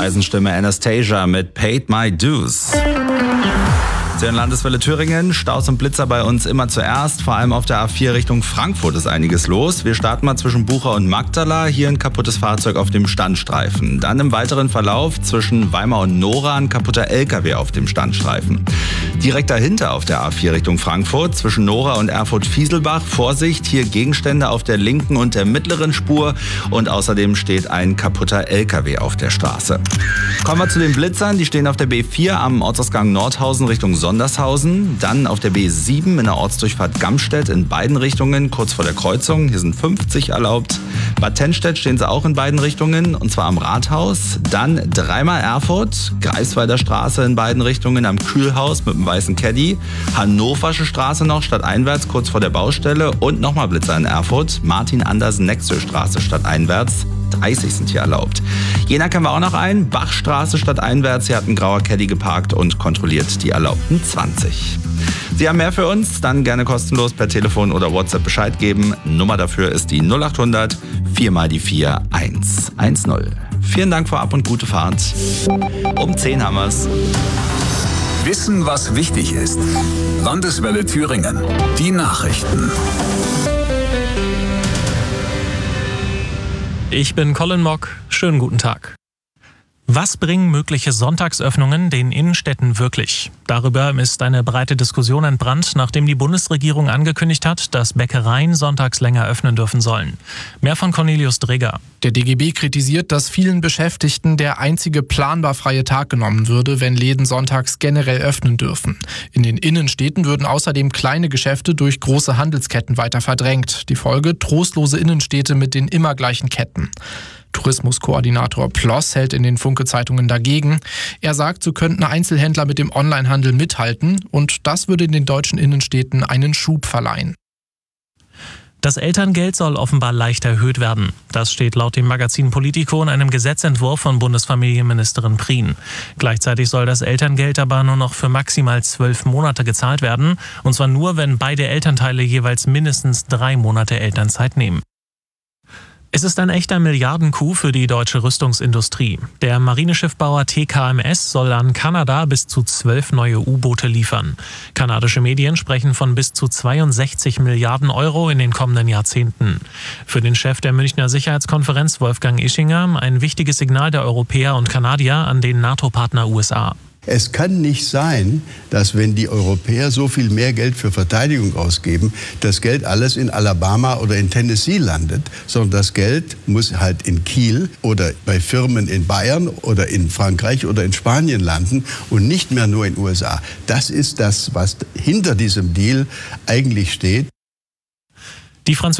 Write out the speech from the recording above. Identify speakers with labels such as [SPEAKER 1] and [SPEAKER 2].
[SPEAKER 1] leisen Stimme Anastasia mit Paid My Dues. Der Landeswelle Thüringen, Staus und Blitzer bei uns immer zuerst. Vor allem auf der A4 Richtung Frankfurt ist einiges los. Wir starten mal zwischen Bucha und Magdala. Hier ein kaputtes Fahrzeug auf dem Standstreifen. Dann im weiteren Verlauf zwischen Weimar und Nora ein kaputter LKW auf dem Standstreifen. Direkt dahinter auf der A4 Richtung Frankfurt zwischen Nora und Erfurt-Fieselbach. Vorsicht, hier Gegenstände auf der linken und der mittleren Spur. Und außerdem steht ein kaputter LKW auf der Straße. Kommen wir zu den Blitzern. Die stehen auf der B4 am Ortsausgang Nordhausen Richtung Sondershausen, dann auf der B7 in der Ortsdurchfahrt Gamstedt in beiden Richtungen, kurz vor der Kreuzung. Hier sind 50 erlaubt. Bad Tennstedt stehen sie auch in beiden Richtungen, und zwar am Rathaus. Dann dreimal Erfurt, Greifswalder Straße in beiden Richtungen am Kühlhaus mit dem weißen Caddy. Hannoversche Straße noch stadteinwärts, kurz vor der Baustelle. Und nochmal Blitzer in Erfurt, Martin-Andersen-Nexö-Straße stadteinwärts. 30 sind hier erlaubt. Jena kennen wir auch noch ein. Bachstraße stadteinwärts. Hier hat ein grauer Caddy geparkt und kontrolliert die erlaubten 20. Sie haben mehr für uns? Dann gerne kostenlos per Telefon oder WhatsApp Bescheid geben. Nummer dafür ist die 0800 4 mal die 4 110. Vielen Dank vorab und gute Fahrt. Um 10 haben wir's.
[SPEAKER 2] Wissen, was wichtig ist. Landeswelle Thüringen. Die Nachrichten.
[SPEAKER 3] Ich bin Colin Mock. Schönen guten Tag. Was bringen mögliche Sonntagsöffnungen den Innenstädten wirklich? Darüber ist eine breite Diskussion entbrannt, nachdem die Bundesregierung angekündigt hat, dass Bäckereien sonntags länger öffnen dürfen sollen. Mehr von Cornelius Dreger.
[SPEAKER 4] Der DGB kritisiert, dass vielen Beschäftigten der einzige planbar freie Tag genommen würde, wenn Läden sonntags generell öffnen dürfen. In den Innenstädten würden außerdem kleine Geschäfte durch große Handelsketten weiter verdrängt. Die Folge: trostlose Innenstädte mit den immer gleichen Ketten. Tourismuskoordinator Ploss hält in den Funke-Zeitungen dagegen. Er sagt, so könnten Einzelhändler mit dem Onlinehandel mithalten, und das würde den deutschen Innenstädten einen Schub verleihen.
[SPEAKER 3] Das Elterngeld soll offenbar leicht erhöht werden. Das steht laut dem Magazin Politico in einem Gesetzentwurf von Bundesfamilienministerin Prien. Gleichzeitig soll das Elterngeld aber nur noch für maximal 12 Monate gezahlt werden, und zwar nur, wenn beide Elternteile jeweils mindestens 3 Monate Elternzeit nehmen. Es ist ein echter Milliarden-Coup für die deutsche Rüstungsindustrie. Der Marineschiffbauer TKMS soll an Kanada bis zu 12 neue U-Boote liefern. Kanadische Medien sprechen von bis zu 62 Milliarden Euro in den kommenden Jahrzehnten. Für den Chef der Münchner Sicherheitskonferenz, Wolfgang Ischinger, ein wichtiges Signal der Europäer und Kanadier an den NATO-Partner USA.
[SPEAKER 5] Es kann nicht sein, dass, wenn die Europäer so viel mehr Geld für Verteidigung ausgeben, das Geld alles in Alabama oder in Tennessee landet, sondern das Geld muss halt in Kiel oder bei Firmen in Bayern oder in Frankreich oder in Spanien landen und nicht mehr nur in den USA. Das ist das, was hinter diesem Deal eigentlich steht.
[SPEAKER 3] Die